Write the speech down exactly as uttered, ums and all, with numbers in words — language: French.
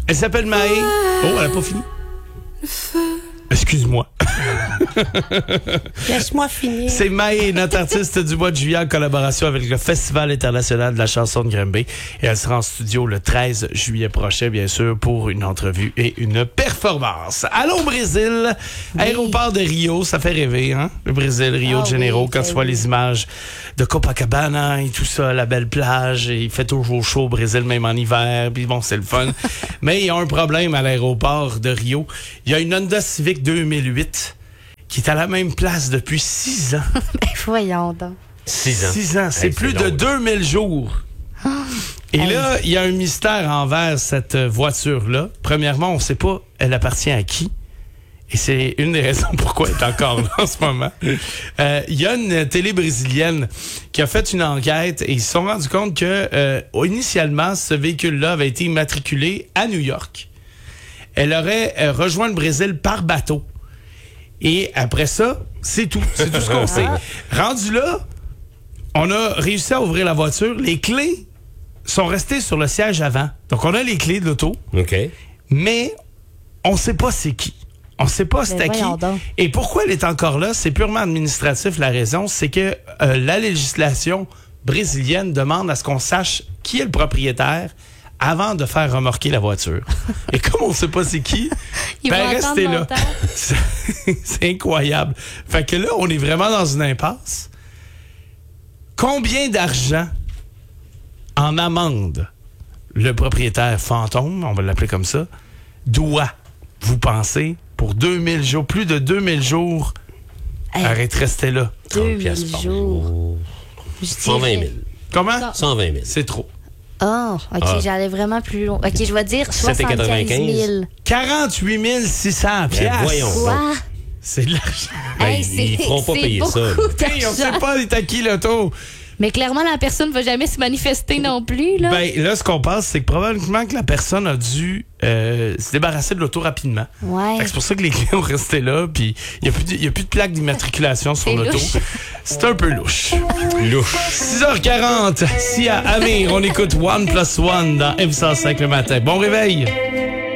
Elle s'appelle Maë. Oh, elle n'a pas fini. Excuse-moi. Laisse-moi finir. C'est Maë, notre artiste du mois de juillet en collaboration avec le Festival international de la chanson de Granby. Et elle sera en studio le treize juillet prochain, bien sûr, pour une entrevue et une performance. Allons au Brésil. Oui. Aéroport de Rio, ça fait rêver, hein? Le Brésil, Rio ah, de Janeiro, oui, quand tu vois oui. les images de Copacabana et tout ça, la belle plage. Et il fait toujours chaud au Brésil, même en hiver. Puis bon, c'est le fun. Mais il y a un problème à l'aéroport de Rio. Il y a une Honda Civic deux mille huit qui est à la même place depuis six ans. Ben voyons donc. Six ans. Six ans. C'est hey, plus c'est de deux mille jours. Oh. Et hey. là, il y a un mystère envers cette voiture-là. Premièrement, on ne sait pas elle appartient à qui. Et c'est une des raisons pourquoi elle est encore là en ce moment. Il euh, y a une télé brésilienne qui a fait une enquête et ils se sont rendus compte que euh, initialement, ce véhicule-là avait été immatriculé à New York. Elle aurait euh, rejoint le Brésil par bateau. Et après ça, c'est tout. C'est tout ce qu'on sait. Rendu là, on a réussi à ouvrir la voiture. Les clés sont restées sur le siège avant. Donc, on a les clés de l'auto. OK. Mais on ne sait pas c'est qui. On ne sait pas c'est à qui. Et pourquoi elle est encore là? C'est purement administratif, la raison. C'est que euh, la législation brésilienne demande à ce qu'on sache qui est le propriétaire avant de faire remorquer la voiture. Et comme on ne sait pas c'est qui, ben restez là. C'est, c'est incroyable. Fait que là, on est vraiment dans une impasse. Combien d'argent en amende le propriétaire fantôme, on va l'appeler comme ça, doit, vous pensez, pour deux mille jours, plus de deux mille jours, hey, arrête, restez là. deux mille jours. cent vingt mille. Comment? cent vingt mille. C'est trop. Oh, OK, ah. j'allais vraiment plus loin. OK, je vais dire soixante-quinze mille. quarante-huit mille six cents piastres. Ben voyons. Quoi? C'est de l'argent. Hey, ben, ils ne feront pas payer ça. Hey, on ne sait pas, il est à qui l'auto. Mais clairement, la personne ne va jamais se manifester non plus. Là, ben, là ce qu'on pense, c'est que probablement que la personne a dû euh, se débarrasser de l'auto rapidement. Ouais. C'est pour ça que les clients ont resté là. Puis il n'y a, a plus de plaque d'immatriculation sur l'auto. C'est un peu louche. Louche. six heures quarante, si à Amir, on écoute One plus One dans M cent cinq le matin. Bon réveil.